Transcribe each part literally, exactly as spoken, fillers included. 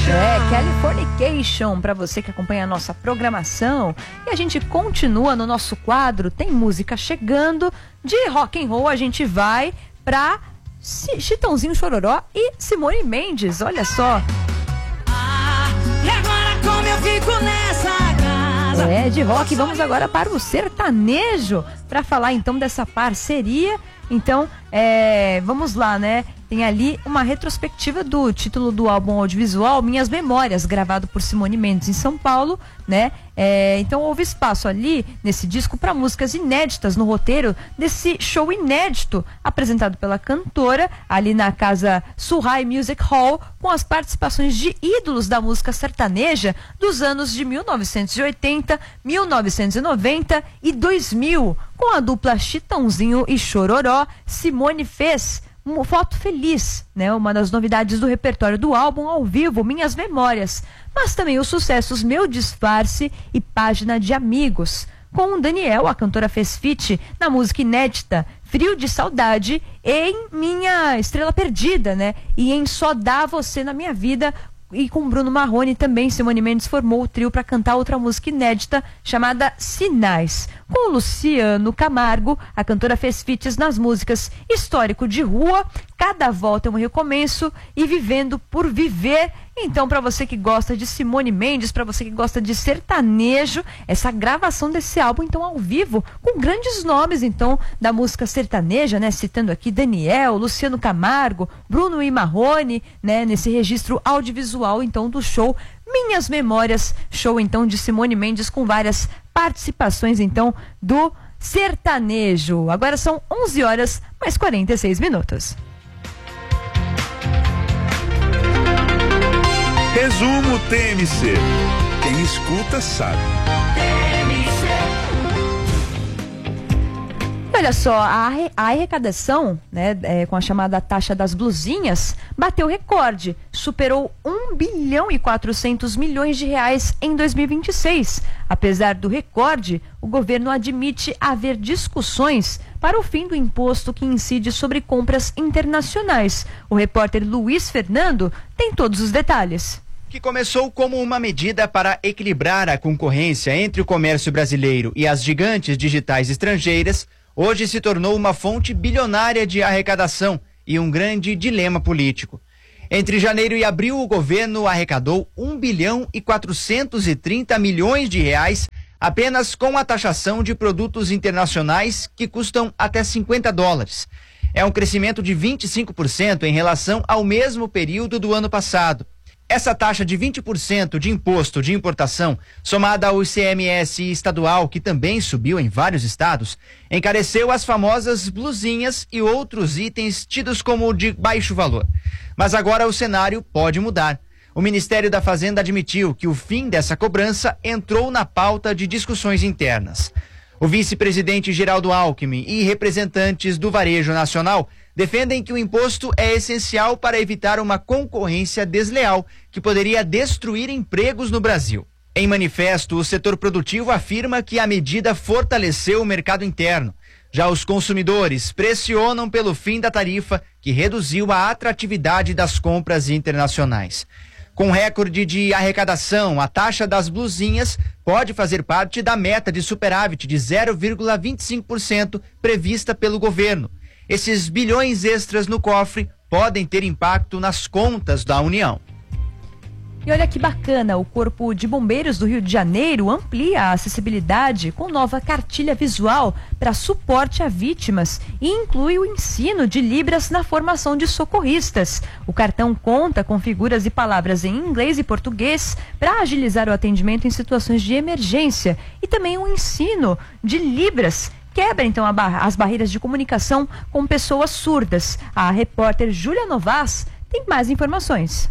É, Californication, para você que acompanha a nossa programação. E a gente continua no nosso quadro, tem música chegando. De rock and roll a gente vai pra Chitãozinho Chororó e Simone Mendes, olha só. Ah, e agora como eu fico nessa casa? É, de rock, vamos agora para o sertanejo, para falar então dessa parceria. Então, é, vamos lá, né? Tem ali uma retrospectiva do título do álbum audiovisual Minhas Memórias, gravado por Simone Mendes em São Paulo, né? É, então houve espaço ali nesse disco para músicas inéditas no roteiro desse show inédito apresentado pela cantora ali na casa Surrai Music Hall, com as participações de ídolos da música sertaneja dos anos de mil novecentos e oitenta, mil novecentos e noventa e dois mil. Com a dupla Chitãozinho e Chororó, Simone fez uma foto feliz, né? Uma das novidades do repertório do álbum ao vivo, Minhas Memórias, mas também os sucessos Meu Disfarce e Página de Amigos. Com o Daniel, a cantora fez feat na música inédita Frio de Saudade, em Minha Estrela Perdida, né? E em Só Dá Você na Minha Vida. E com Bruno Marrone também, Simone Mendes formou o trio para cantar outra música inédita chamada Sinais. Com o Luciano Camargo, a cantora fez feats nas músicas Histórico de Rua, Cada Volta é um Recomeço e Vivendo por Viver. Então, para você que gosta de Simone Mendes, para você que gosta de sertanejo, essa gravação desse álbum, então, ao vivo, com grandes nomes, então, da música sertaneja, né? Citando aqui Daniel, Luciano Camargo, Bruno e Marrone, né? Nesse registro audiovisual, então, do show Minhas Memórias, show, então, de Simone Mendes, com várias participações, então, do sertanejo. Agora são onze horas, mais quarenta e seis minutos. Resumo T M C. Quem escuta sabe. Olha só, a, arre, a arrecadação, né, é, com a chamada taxa das blusinhas, bateu recorde, superou um bilhão e quatrocentos milhões de reais em dois mil e vinte e seis. Apesar do recorde, o governo admite haver discussões para o fim do imposto que incide sobre compras internacionais. O repórter Luiz Fernando tem todos os detalhes. Que começou como uma medida para equilibrar a concorrência entre o comércio brasileiro e as gigantes digitais estrangeiras, hoje se tornou uma fonte bilionária de arrecadação e um grande dilema político. Entre janeiro e abril, o governo arrecadou um bilhão e quatrocentos e trinta milhões de reais apenas com a taxação de produtos internacionais que custam até cinquenta dólares. É um crescimento de vinte e cinco por cento em relação ao mesmo período do ano passado. Essa taxa de vinte por cento de imposto de importação, somada ao I C M S estadual, que também subiu em vários estados, encareceu as famosas blusinhas e outros itens tidos como de baixo valor. Mas agora o cenário pode mudar. O Ministério da Fazenda admitiu que o fim dessa cobrança entrou na pauta de discussões internas. O vice-presidente Geraldo Alckmin e representantes do varejo nacional defendem que o imposto é essencial para evitar uma concorrência desleal que poderia destruir empregos no Brasil. Em manifesto, o setor produtivo afirma que a medida fortaleceu o mercado interno. Já os consumidores pressionam pelo fim da tarifa, que reduziu a atratividade das compras internacionais. Com recorde de arrecadação, a taxa das blusinhas pode fazer parte da meta de superávit de zero vírgula vinte e cinco por cento prevista pelo governo. Esses bilhões extras no cofre podem ter impacto nas contas da União. E olha que bacana, o Corpo de Bombeiros do Rio de Janeiro amplia a acessibilidade com nova cartilha visual para suporte a vítimas e inclui o ensino de Libras na formação de socorristas. O cartão conta com figuras e palavras em inglês e português para agilizar o atendimento em situações de emergência e também o ensino de Libras. Quebra, então, a bar- as barreiras de comunicação com pessoas surdas. A repórter Júlia Novas tem mais informações.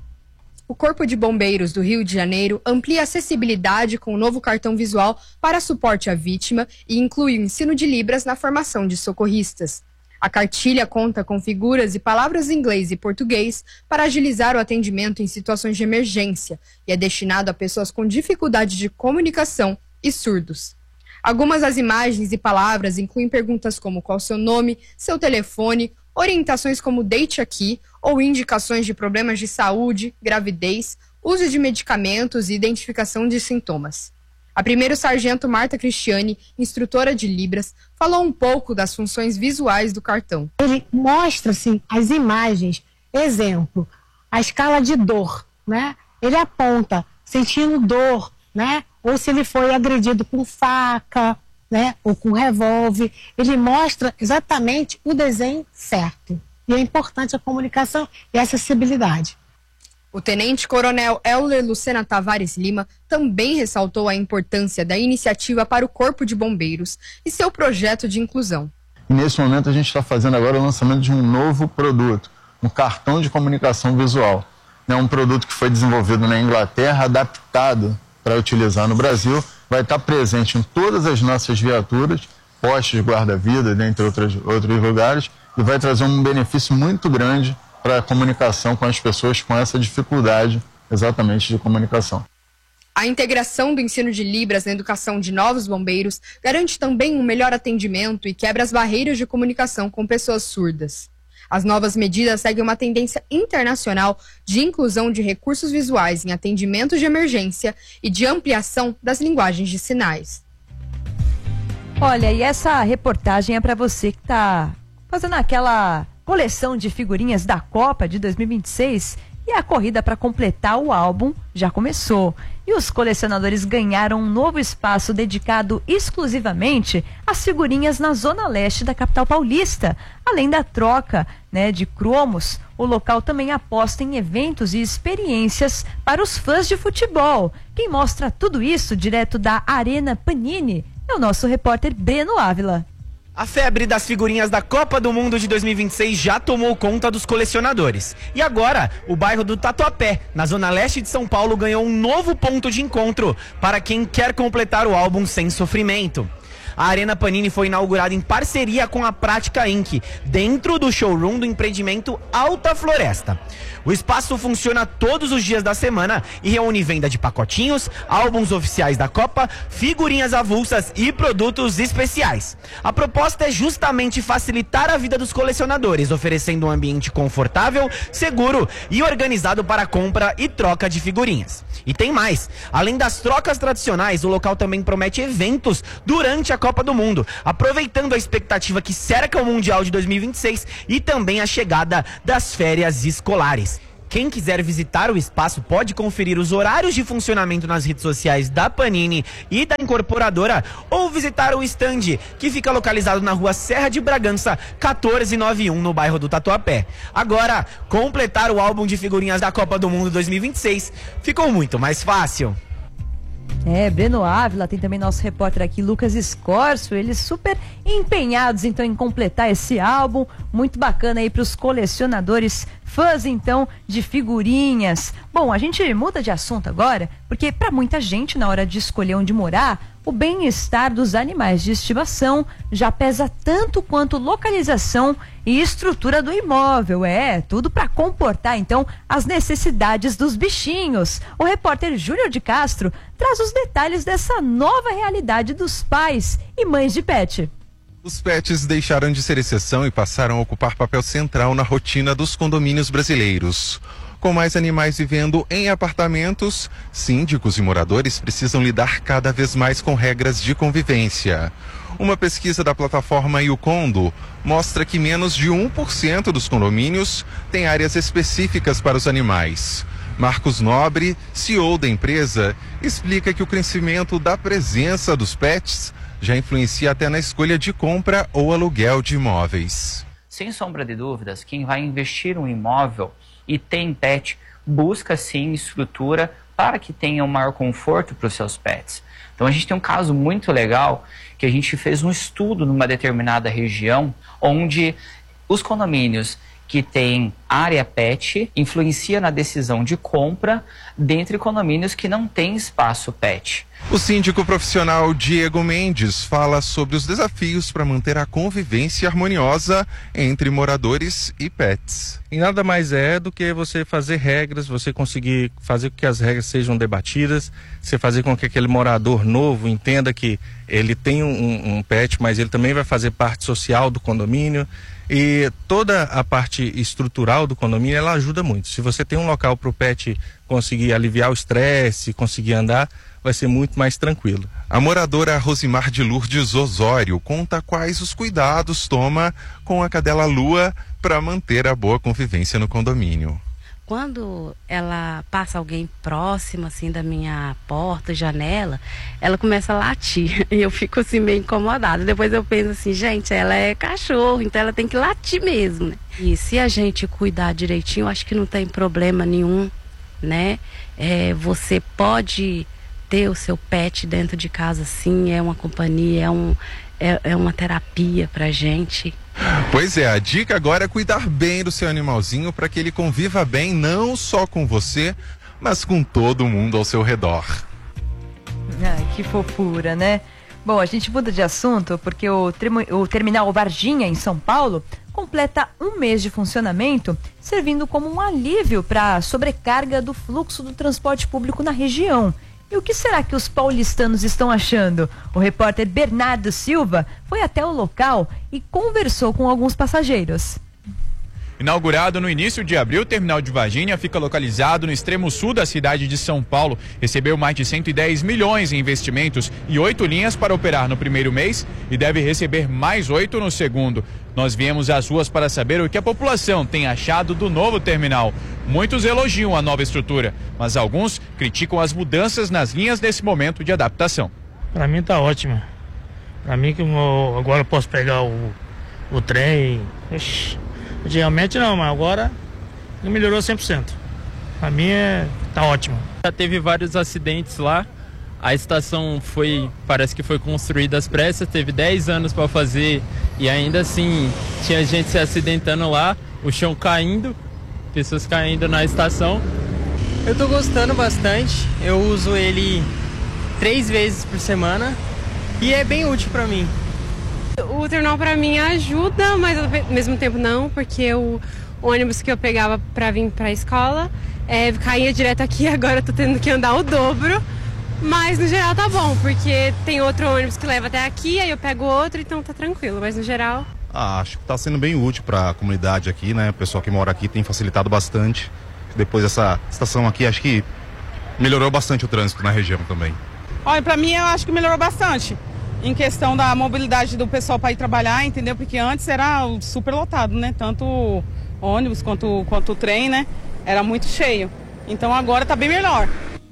O Corpo de Bombeiros do Rio de Janeiro amplia a acessibilidade com o novo cartão visual para suporte à vítima e inclui o ensino de Libras na formação de socorristas. A cartilha conta com figuras e palavras em inglês e português para agilizar o atendimento em situações de emergência e é destinado a pessoas com dificuldade de comunicação e surdos. Algumas das imagens e palavras incluem perguntas como qual seu nome, seu telefone, orientações como deite aqui ou indicações de problemas de saúde, gravidez, uso de medicamentos e identificação de sintomas. A primeiro-sargento Marta Cristiani, instrutora de Libras, falou um pouco das funções visuais do cartão. Ele mostra assim, as imagens, exemplo, a escala de dor, né? Ele aponta sentindo dor, né? Ou se ele foi agredido com faca, né? Ou com revólver. Ele mostra exatamente o desenho certo. E é importante a comunicação e a acessibilidade. O tenente-coronel Euler Lucena Tavares Lima também ressaltou a importância da iniciativa para o Corpo de Bombeiros e seu projeto de inclusão. Nesse momento a gente está fazendo agora o lançamento de um novo produto, um cartão de comunicação visual. É um produto que foi desenvolvido na Inglaterra, adaptado para utilizar no Brasil, vai estar presente em todas as nossas viaturas, postos de guarda-vida, dentre outros, outros lugares, e vai trazer um benefício muito grande para a comunicação com as pessoas com essa dificuldade exatamente de comunicação. A integração do ensino de Libras na educação de novos bombeiros garante também um melhor atendimento e quebra as barreiras de comunicação com pessoas surdas. As novas medidas seguem uma tendência internacional de inclusão de recursos visuais em atendimentos de emergência e de ampliação das linguagens de sinais. Olha, e essa reportagem é para você que está fazendo aquela coleção de figurinhas da Copa de dois mil e vinte e seis e a corrida para completar o álbum já começou. E os colecionadores ganharam um novo espaço dedicado exclusivamente às figurinhas na zona leste da capital paulista. Além da troca, né, de cromos, o local também aposta em eventos e experiências para os fãs de futebol. Quem mostra tudo isso direto da Arena Panini é o nosso repórter Breno Ávila. A febre das figurinhas da Copa do Mundo de dois mil e vinte e seis já tomou conta dos colecionadores. E agora, o bairro do Tatuapé, na zona leste de São Paulo, ganhou um novo ponto de encontro para quem quer completar o álbum sem sofrimento. A Arena Panini foi inaugurada em parceria com a Prática Incorporated, dentro do showroom do empreendimento Alta Floresta. O espaço funciona todos os dias da semana e reúne venda de pacotinhos, álbuns oficiais da Copa, figurinhas avulsas e produtos especiais. A proposta é justamente facilitar a vida dos colecionadores, oferecendo um ambiente confortável, seguro e organizado para compra e troca de figurinhas. E tem mais, além das trocas tradicionais, o local também promete eventos durante a Copa do Mundo, aproveitando a expectativa que cerca o Mundial de dois mil e vinte e seis e também a chegada das férias escolares. Quem quiser visitar o espaço pode conferir os horários de funcionamento nas redes sociais da Panini e da incorporadora ou visitar o stand, que fica localizado na rua Serra de Bragança, quatorze noventa e um, no bairro do Tatuapé. Agora, completar o álbum de figurinhas da Copa do Mundo dois mil e vinte e seis ficou muito mais fácil. É, Breno Ávila, tem também nosso repórter aqui, Lucas Escorcio, eles super empenhados então em completar esse álbum, muito bacana aí para os colecionadores, fãs então de figurinhas. Bom, a gente muda de assunto agora, porque para muita gente na hora de escolher onde morar, o bem-estar dos animais de estimação já pesa tanto quanto localização e estrutura do imóvel. É, tudo para comportar então as necessidades dos bichinhos. O repórter Júnior de Castro traz os detalhes dessa nova realidade dos pais e mães de pet. Os pets deixaram de ser exceção e passaram a ocupar papel central na rotina dos condomínios brasileiros. Com mais animais vivendo em apartamentos, síndicos e moradores precisam lidar cada vez mais com regras de convivência. Uma pesquisa da plataforma Yukondo mostra que menos de um por cento dos condomínios tem áreas específicas para os animais. Marcos Nobre, C E O da empresa, explica que o crescimento da presença dos pets já influencia até na escolha de compra ou aluguel de imóveis. Sem sombra de dúvidas, quem vai investir um imóvel e tem pet, busca sim estrutura para que tenha um maior conforto para os seus pets. Então a gente tem um caso muito legal que a gente fez um estudo numa determinada região onde os condomínios que têm área pet influencia na decisão de compra dentre condomínios que não têm espaço pet. O síndico profissional Diego Mendes fala sobre os desafios para manter a convivência harmoniosa entre moradores e pets. E nada mais é do que você fazer regras, você conseguir fazer com que as regras sejam debatidas, você fazer com que aquele morador novo entenda que ele tem um, um pet, mas ele também vai fazer parte social do condomínio. E toda a parte estrutural do condomínio, ela ajuda muito. Se você tem um local para o pet conseguir aliviar o estresse, conseguir andar, vai ser muito mais tranquilo. A moradora Rosimar de Lourdes Osório conta quais os cuidados toma com a cadela Lua para manter a boa convivência no condomínio. Quando ela passa alguém próximo assim da minha porta, janela, ela começa a latir e eu fico assim meio incomodada. Depois eu penso assim, gente, ela é cachorro, então ela tem que latir mesmo, né? E se a gente cuidar direitinho, acho que não tem problema nenhum, né? É, você pode ter o seu pet dentro de casa, sim, é uma companhia, é, um, é, é uma terapia pra gente. Pois é, a dica agora é cuidar bem do seu animalzinho para que ele conviva bem não só com você, mas com todo mundo ao seu redor. Ai, que fofura, né? Bom, a gente muda de assunto porque o, o terminal Varginha, em São Paulo, completa um mês de funcionamento, servindo como um alívio para a sobrecarga do fluxo do transporte público na região. E o que será que os paulistanos estão achando? O repórter Bernardo Silva foi até o local e conversou com alguns passageiros. Inaugurado no início de abril, o terminal de Varginha fica localizado no extremo sul da cidade de São Paulo. Recebeu mais de cento e dez milhões em investimentos e oito linhas para operar no primeiro mês e deve receber mais oito no segundo. Nós viemos às ruas para saber o que a população tem achado do novo terminal. Muitos elogiam a nova estrutura, mas alguns criticam as mudanças nas linhas nesse momento de adaptação. Para mim tá ótimo. Para mim que eu, agora eu posso pegar o, o trem. Ixi. Antigamente não, mas agora melhorou cem por cento. A minha é, tá ótimo. Já teve vários acidentes lá. A estação foi, parece que foi construída às pressas, teve dez anos para fazer e ainda assim tinha gente se acidentando lá, o chão caindo, pessoas caindo na estação. Eu tô gostando bastante, eu uso ele três vezes por semana e é bem útil para mim. O terminal para mim ajuda, mas ao mesmo tempo não, porque o ônibus que eu pegava para vir para a escola é, caía direto aqui, agora eu tô tendo que andar o dobro, mas no geral tá bom, porque tem outro ônibus que leva até aqui, aí eu pego outro, então tá tranquilo, mas no geral... Ah, acho que tá sendo bem útil para a comunidade aqui, né? O pessoal que mora aqui tem facilitado bastante. Depois dessa estação aqui, acho que melhorou bastante o trânsito na região também. Olha, para mim eu acho que melhorou bastante. Em questão da mobilidade do pessoal para ir trabalhar, entendeu? Porque antes era super lotado, né? Tanto o ônibus quanto, quanto o trem, né? Era muito cheio. Então agora tá bem melhor.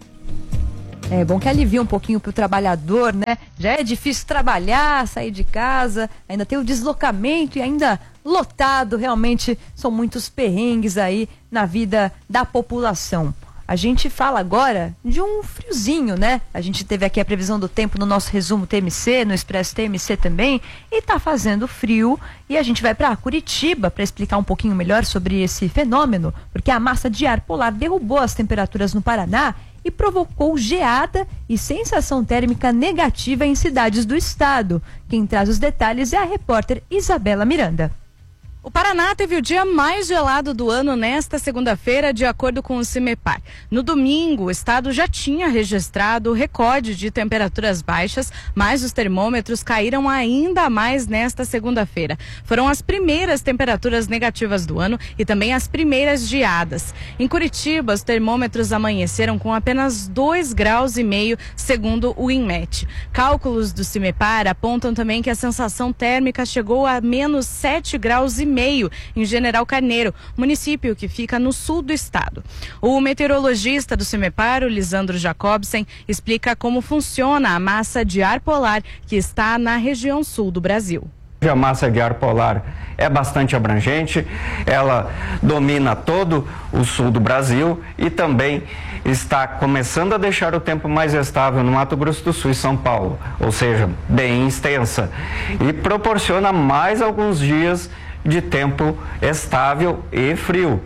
É bom que alivia um pouquinho pro trabalhador, né? Já é difícil trabalhar, sair de casa, ainda tem o deslocamento e ainda lotado. Realmente são muitos perrengues aí na vida da população. A gente fala agora de um friozinho, né? A gente teve aqui a previsão do tempo no nosso resumo T M C, no Expresso T M C também, e tá fazendo frio. E a gente vai para Curitiba para explicar um pouquinho melhor sobre esse fenômeno, porque a massa de ar polar derrubou as temperaturas no Paraná e provocou geada e sensação térmica negativa em cidades do estado. Quem traz os detalhes é a repórter Isabela Miranda. O Paraná teve o dia mais gelado do ano nesta segunda-feira, de acordo com o CIMEPAR. No domingo, o estado já tinha registrado o recorde de temperaturas baixas, mas os termômetros caíram ainda mais nesta segunda-feira. Foram as primeiras temperaturas negativas do ano e também as primeiras geadas. Em Curitiba, os termômetros amanheceram com apenas dois graus e meio, segundo o INMET. Cálculos do CIMEPAR apontam também que a sensação térmica chegou a menos sete graus e meio em General Carneiro, município que fica no sul do estado. O meteorologista do CIMEPAR, o Lisandro Jacobsen, explica como funciona a massa de ar polar que está na região sul do Brasil. A massa de ar polar é bastante abrangente, ela domina todo o sul do Brasil e também está começando a deixar o tempo mais estável no Mato Grosso do Sul e São Paulo, ou seja, bem extensa, e proporciona mais alguns dias de tempo estável e frio.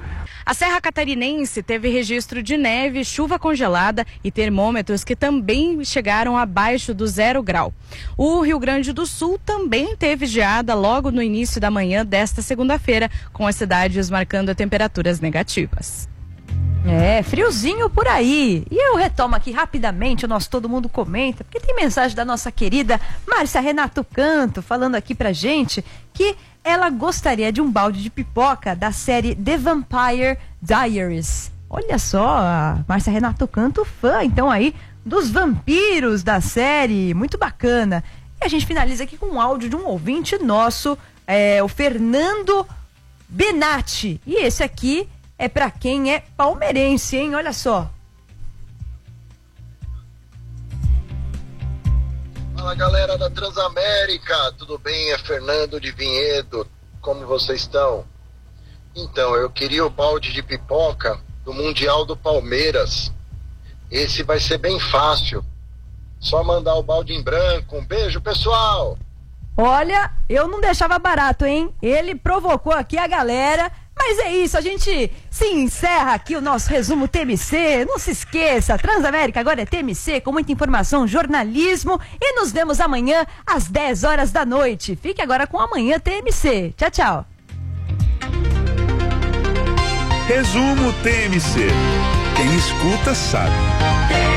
A Serra Catarinense teve registro de neve, chuva congelada e termômetros que também chegaram abaixo do zero grau. O Rio Grande do Sul também teve geada logo no início da manhã desta segunda-feira, com as cidades marcando temperaturas negativas. É, friozinho por aí. E eu retomo aqui rapidamente, o nosso Todo Mundo Comenta, porque tem mensagem da nossa querida Márcia Renato Canto, falando aqui pra gente que ela gostaria de um balde de pipoca da série The Vampire Diaries. Olha só, a Márcia Renato Canto, fã, então aí, dos vampiros da série, muito bacana. E a gente finaliza aqui com um áudio de um ouvinte nosso, é, o Fernando Benatti. E esse aqui é pra quem é palmeirense, hein? Olha só. Fala, galera da Transamérica, tudo bem? É Fernando de Vinhedo, como vocês estão? Então, eu queria o balde de pipoca do Mundial do Palmeiras. Esse vai ser bem fácil, só mandar o balde em branco. Um beijo, pessoal! Olha, eu não deixava barato, hein? Ele provocou aqui a galera. Mas é isso, a gente se encerra aqui o nosso resumo T M C. Não se esqueça, Transamérica agora é T M C, com muita informação, jornalismo. E nos vemos amanhã às dez horas da noite. Fique agora com Amanhã T M C. Tchau, tchau. Resumo T M C. Quem escuta sabe.